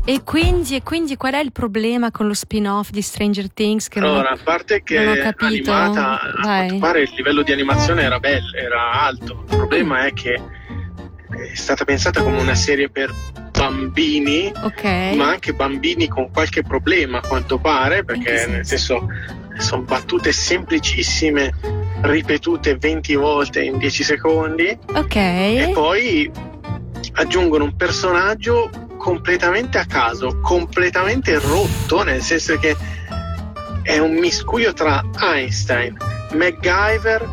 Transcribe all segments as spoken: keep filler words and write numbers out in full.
E quindi, e quindi qual è il problema con lo spin-off di Stranger Things? Che allora, non ho, a parte che non ho capito. animata, a Vai. quanto pare il livello di animazione era bello, era alto. Il problema è che è stata pensata come una serie per bambini, Ok. ma anche bambini con qualche problema a quanto pare, perché senso? nel senso sono battute semplicissime ripetute venti volte in dieci secondi Ok. e poi aggiungono un personaggio completamente a caso, completamente rotto, nel senso che è un miscuglio tra Einstein, MacGyver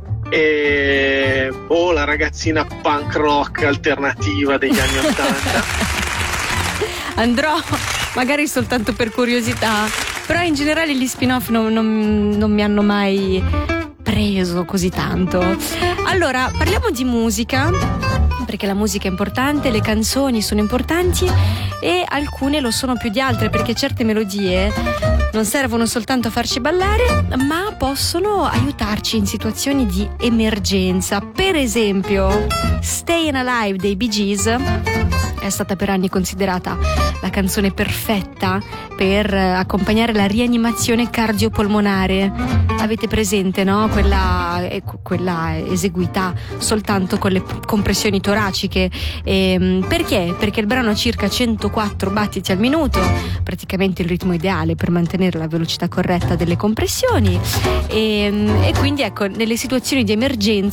e oh, la ragazzina punk rock alternativa degli anni ottanta. Andrò magari soltanto per curiosità, però in generale gli spin-off non, non, non mi hanno mai preso così tanto. Allora, parliamo di musica, perché la musica è importante, le canzoni sono importanti e alcune lo sono più di altre, perché certe melodie non servono soltanto a farci ballare, ma possono aiutarci in situazioni di emergenza. Per esempio, Stayin' Alive dei Bee Gees è stata per anni considerata la canzone perfetta per accompagnare la rianimazione cardiopolmonare. Avete presente, no? Quella, quella eseguita soltanto con le compressioni toraciche. E, perché? Perché il brano ha circa centoquattro battiti al minuto, praticamente il ritmo ideale per mantenere la velocità corretta delle compressioni. E, e quindi ecco, nelle situazioni di emergenza